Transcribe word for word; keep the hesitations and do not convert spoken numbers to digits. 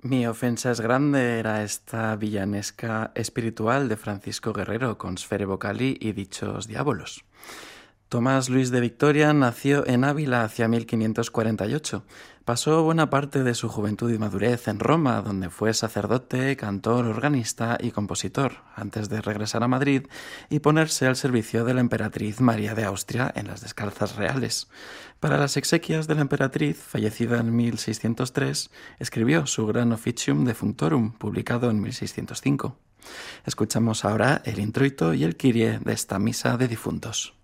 Mi ofensa es grande era esta villanesca espiritual de Francisco Guerrero con Sfere Vocali y dichos diabolos. Tomás Luis de Victoria nació en Ávila hacia mil quinientos cuarenta y ocho. Pasó buena parte de su juventud y madurez en Roma, donde fue sacerdote, cantor, organista y compositor, antes de regresar a Madrid y ponerse al servicio de la emperatriz María de Austria en las Descalzas Reales. Para las exequias de la emperatriz, fallecida en mil seiscientos tres, escribió su Gran Officium Defunctorum, publicado en mil seiscientos cinco. Escuchamos ahora el introito y el Kyrie de esta misa de difuntos.